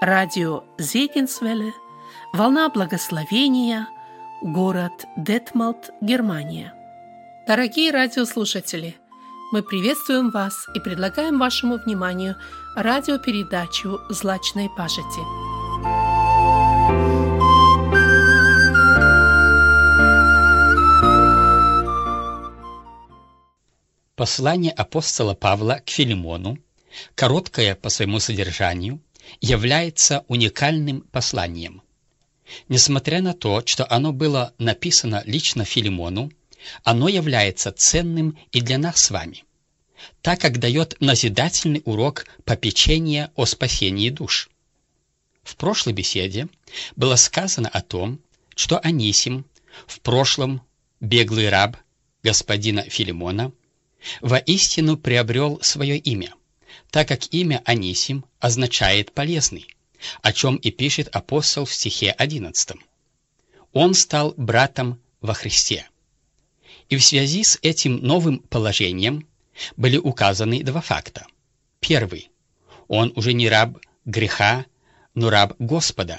Радио Зегенсвелле, волна благословения, город Детмалт, Германия. Дорогие радиослушатели, мы приветствуем вас и предлагаем вашему вниманию радиопередачу «Злачной пажити». Послание апостола Павла к Филимону, короткое по своему содержанию, является уникальным посланием. Несмотря на то, что оно было написано лично Филимону, оно является ценным и для нас с вами, так как дает назидательный урок попечения о спасении душ. В прошлой беседе было сказано о том, что Анисим, в прошлом беглый раб господина Филимона, воистину приобрел свое имя, так как имя Анисим означает «полезный», о чем и пишет апостол в стихе 11. Он стал братом во Христе. И в связи с этим новым положением были указаны два факта. Первый. Он уже не раб греха, но раб Господа,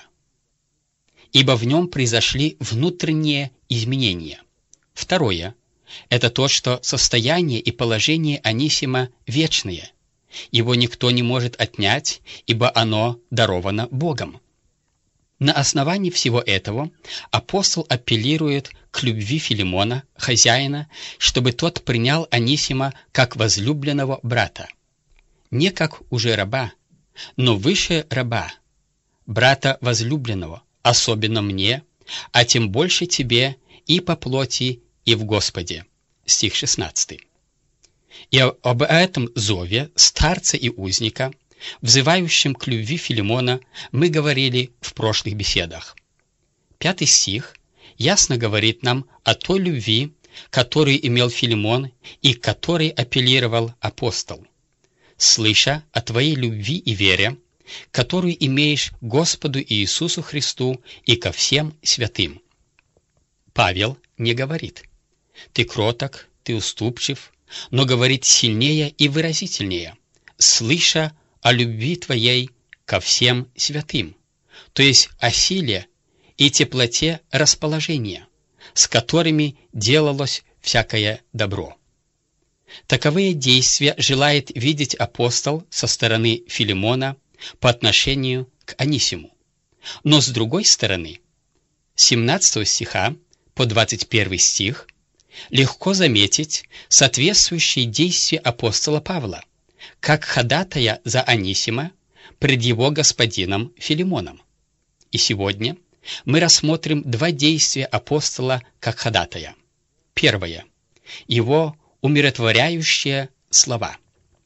ибо в нем произошли внутренние изменения. Второе. Это то, что состояние и положение Анисима вечное. Его никто не может отнять, ибо оно даровано Богом. На основании всего этого апостол апеллирует к любви Филимона, хозяина, чтобы тот принял Анисима как возлюбленного брата. Не как уже раба, но выше раба, брата возлюбленного, особенно мне, а тем больше тебе и по плоти, и в Господе. Стих 16. И об этом зове старца и узника, взывающем к любви Филимона, мы говорили в прошлых беседах. 5 стих ясно говорит нам о той любви, которую имел Филимон и к которой апеллировал апостол. «Слыша о твоей любви и вере, которую имеешь к Господу Иисусу Христу и ко всем святым». Павел не говорит: «Ты кроток, ты уступчив», но говорит сильнее и выразительнее: «слыша о любви твоей ко всем святым», то есть о силе и теплоте расположения, с которыми делалось всякое добро. Таковые действия желает видеть апостол со стороны Филимона по отношению к Анисиму. Но с другой стороны, с 17 стиха по 21 стих, легко заметить соответствующие действия апостола Павла, как ходатая за Анисима пред его господином Филимоном. И сегодня мы рассмотрим два действия апостола как ходатая. Первое. Его умиротворяющие слова.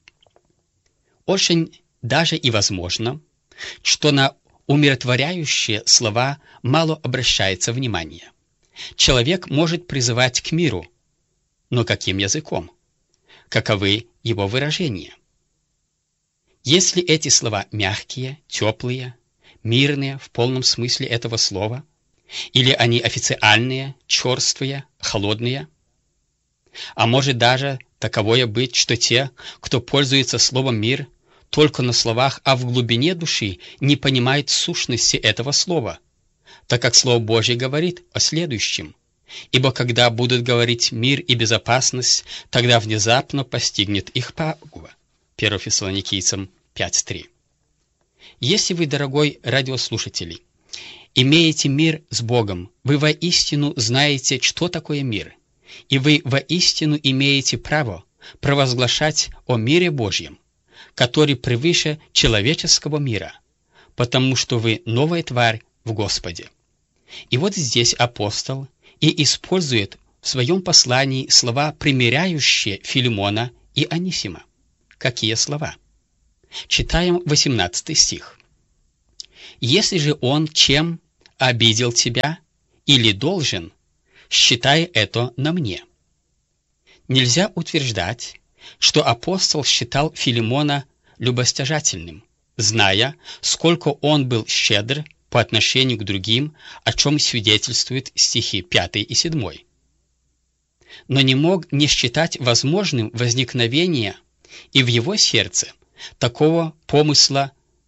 Очень даже и возможно, что на умиротворяющие слова мало обращается внимание. Человек может призывать к миру, но каким языком? Каковы его выражения? Если эти слова мягкие, теплые, мирные в полном смысле этого слова, или они официальные, черствые, холодные? А может даже таковое быть, что те, кто пользуется словом «мир», только на словах, а в глубине души не понимают сущности этого слова, так как Слово Божье говорит о следующем: «Ибо когда будут говорить мир и безопасность, тогда внезапно постигнет их пагуба». 1 Фессалоникийцам 5:3. Если вы, дорогой радиослушатель, имеете мир с Богом, вы воистину знаете, что такое мир, и вы воистину имеете право провозглашать о мире Божьем, который превыше человеческого мира, потому что вы новая тварь в Господе. И вот здесь апостол и использует в своем послании слова, примиряющие Филимона и Анисима. Какие слова? Читаем 18 стих. «Если же он чем обидел тебя или должен, считай это на мне». Нельзя утверждать, что апостол считал Филимона любостяжательным, зная, сколько он был щедр по отношению к другим, о чем свидетельствуют стихи 5 и 7. Но не мог не считать возможным возникновение и в его сердце такого помысла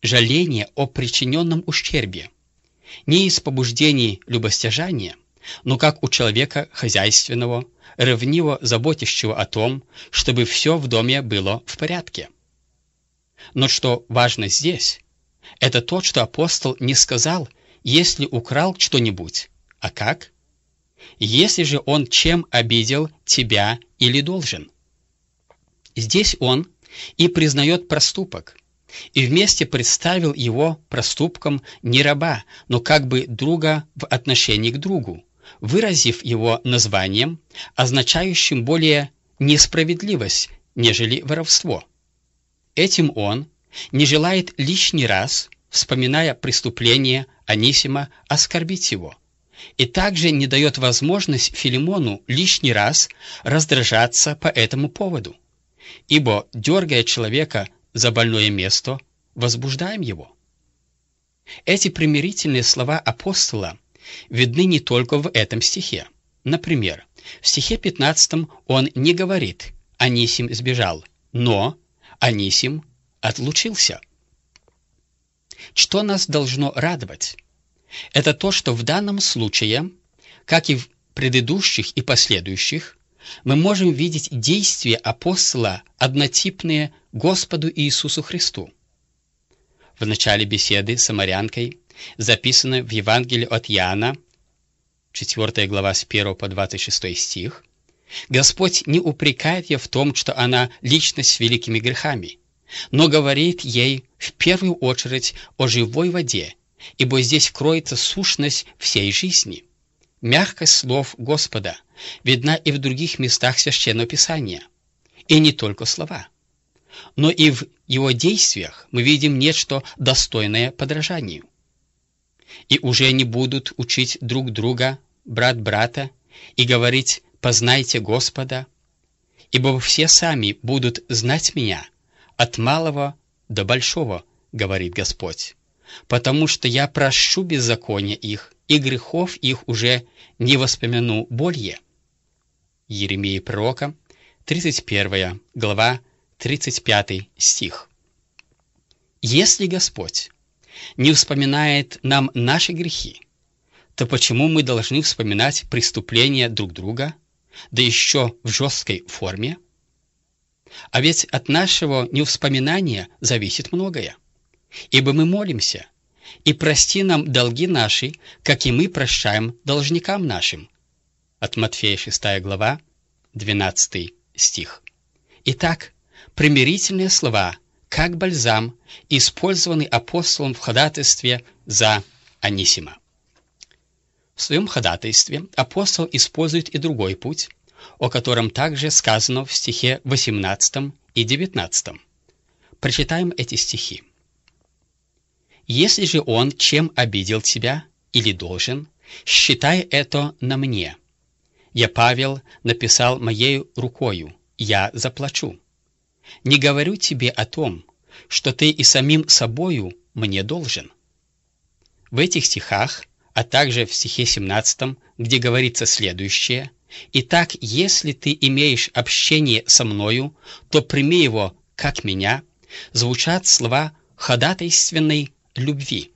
жаление о причиненном ущербе, не из побуждений любостяжания, но как у человека хозяйственного, ревниво заботящего о том, чтобы все в доме было в порядке. Но что важно здесь, это то, что апостол не сказал, если украл что-нибудь, а как? Если же он чем обидел тебя или должен. Здесь он и признает проступок, и вместе представил его проступком не раба, но как бы друга в отношении к другу, выразив его названием, означающим более несправедливость, нежели воровство. Этим он не желает лишний раз, вспоминая преступление Анисима, оскорбить его, и также не дает возможность Филимону лишний раз раздражаться по этому поводу, ибо, дергая человека за больное место, возбуждаем его. Эти примирительные слова апостола видны не только в этом стихе. Например, в стихе 15 он не говорит «Анисим сбежал», но Анисим отлучился. Что нас должно радовать? Это то, что в данном случае, как и в предыдущих и последующих, мы можем видеть действия апостола, однотипные Господу Иисусу Христу. В начале беседы с самарянкой, записанной в Евангелии от Иоанна, 4 глава с 1 по 26 стих, Господь не упрекает ее в том, что она личность с великими грехами, но говорит ей в первую очередь о живой воде, ибо здесь кроется сущность всей жизни. Мягкость слов Господа видна и в других местах Священного Писания, и не только слова. Но и в его действиях мы видим нечто достойное подражанию. И уже не будут учить друг друга, брат брата, и говорить «познайте Господа», ибо все сами будут знать меня, от малого до большого, говорит Господь, потому что я прощу беззакония их, и грехов их уже не воспомяну более. Иеремии пророка, 31 глава, 35 стих. Если Господь не вспоминает нам наши грехи, то почему мы должны вспоминать преступления друг друга, да еще в жесткой форме? А ведь от нашего невспоминания зависит многое. Ибо мы молимся: «И прости нам долги наши, как и мы прощаем должникам нашим». От Матфея 6 глава, 12 стих. Итак, примирительные слова, как бальзам, использованы апостолом в ходатайстве за Анисима. В своем ходатайстве апостол использует и другой путь, о котором также сказано в стихе 18 и 19. Прочитаем эти стихи. «Если же он чем обидел тебя или должен, считай это на мне. Я, Павел, написал моей рукою, я заплачу. Не говорю тебе о том, что ты и самим собою мне должен». В этих стихах, а также в стихе 17, где говорится следующее: «Итак, если ты имеешь общение со мною, то прими его, как меня», звучат слова ходатайственной любви.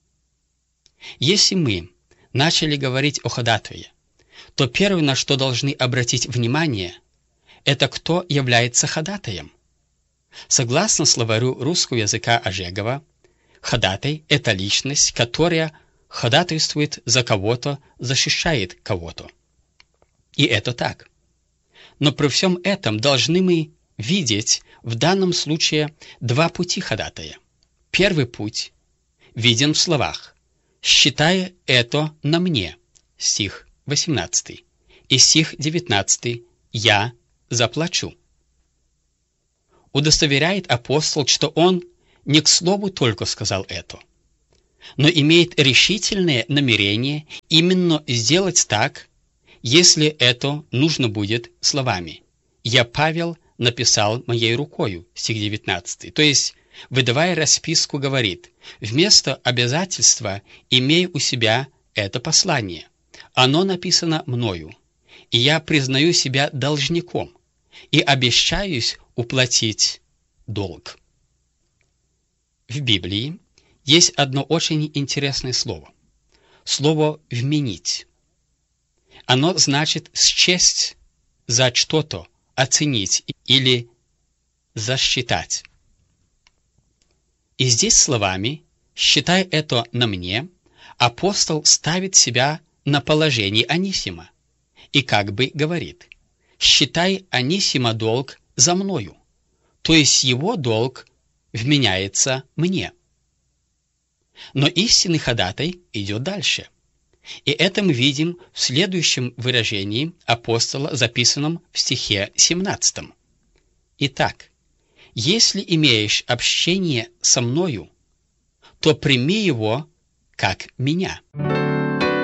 Если мы начали говорить о ходатае, то первое, на что должны обратить внимание, это кто является ходатаем. Согласно словарю русского языка Ожегова, ходатай – это личность, которая ходатайствует за кого-то, защищает кого-то. И это так. Но при всем этом должны мы видеть в данном случае два пути ходатая. Первый путь виден в словах «считай это на мне», стих 18, и стих 19 «я заплачу». Удостоверяет апостол, что он не к слову только сказал это, но имеет решительное намерение именно сделать так, если это нужно будет словами. «Я, Павел, написал моей рукою», стих 19. То есть, выдавая расписку, говорит: вместо обязательства имей у себя это послание. Оно написано мною, и я признаю себя должником и обещаюсь уплатить долг. В Библии есть одно очень интересное слово. Слово «вменить». Оно значит счесть за что-то, оценить или засчитать. И здесь словами «считай это на мне» апостол ставит себя на положение Анисима и как бы говорит: «Считай Анисима долг за мною», то есть его долг вменяется мне. Но истинный ходатай идет дальше. И это мы видим в следующем выражении апостола, записанном в стихе 17. «Итак, если имеешь общение со мною, то прими его как меня».